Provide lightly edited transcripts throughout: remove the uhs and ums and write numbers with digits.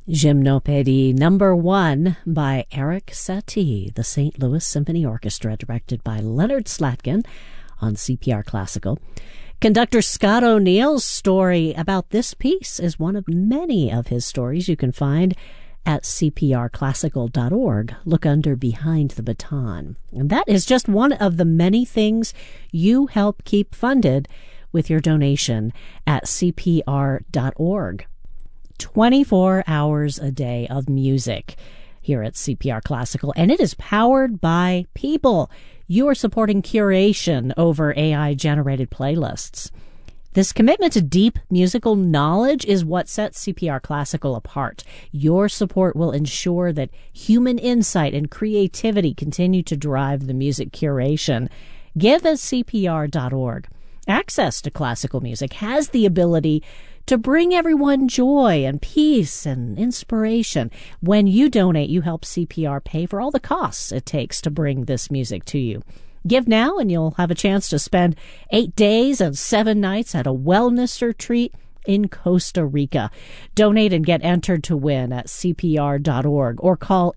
Gymnopédie #1 by Erik Satie, the St. Louis Symphony Orchestra, directed by Leonard Slatkin on CPR Classical. Conductor Scott O'Neill's story about this piece is one of many of his stories you can find at cprclassical.org. Look under Behind the Baton. And that is just one of the many things you help keep funded with your donation at cpr.org. 24 hours a day of music here at CPR Classical, and it is powered by people. You are supporting curation over AI-generated playlists. This commitment to deep musical knowledge is what sets CPR Classical apart. Your support will ensure that human insight and creativity continue to drive the music curation. Give at cpr.org. Access to classical music has the ability to bring everyone joy and peace and inspiration. When you donate, you help CPR pay for all the costs it takes to bring this music to you. Give now and you'll have a chance to spend 8 days and 7 nights at a wellness retreat in Costa Rica. Donate and get entered to win at cpr.org or call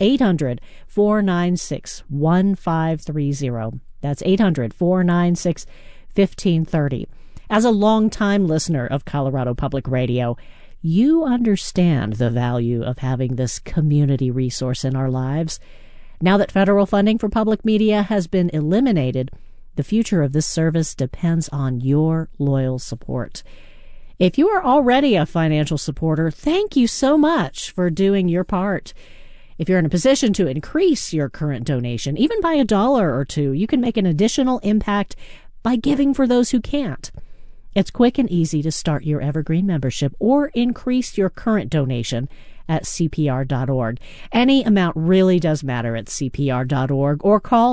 800-496-1530. That's 800-496-1530. As a longtime listener of Colorado Public Radio, you understand the value of having this community resource in our lives. Now that federal funding for public media has been eliminated, the future of this service depends on your loyal support. If you are already a financial supporter, thank you so much for doing your part. If you're in a position to increase your current donation, even by $1 or $2, you can make an additional impact by giving for those who can't. It's quick and easy to start your Evergreen membership or increase your current donation at cpr.org. Any amount really does matter at cpr.org or call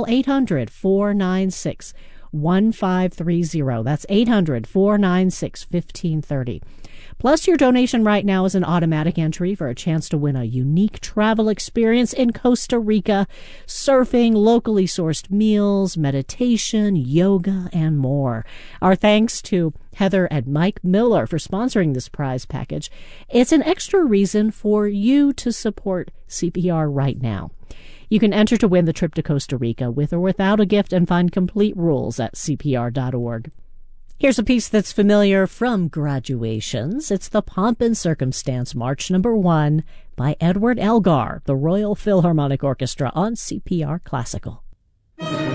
800-496-1530. That's 800-496-1530. Plus, your donation right now is an automatic entry for a chance to win a unique travel experience in Costa Rica, surfing, locally sourced meals, meditation, yoga, and more. Our thanks to Heather and Mike Miller for sponsoring this prize package. It's an extra reason for you to support CPR right now. You can enter to win the trip to Costa Rica with or without a gift and find complete rules at cpr.org. Here's a piece that's familiar from graduations. It's the Pomp and Circumstance March #1 by Edward Elgar, the Royal Philharmonic Orchestra on CPR Classical.